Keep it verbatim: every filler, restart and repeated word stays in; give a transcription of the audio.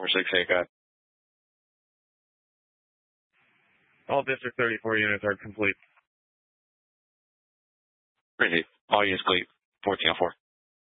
four six eight, got. All District thirty-four units are complete. Great. All units complete. fourteen oh four.